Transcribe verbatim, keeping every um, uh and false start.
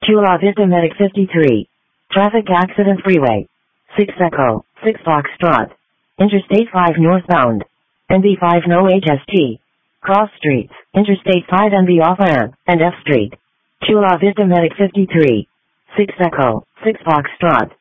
Chula Vista Medic fifty-three. Traffic Accident Freeway. six Echo, six Foxtrot. Interstate five northbound. N B five no H S T. Cross streets, Interstate five N B off-ramp, and F Street. Chula Vista Medic fifty-three. six Echo, six Foxtrot.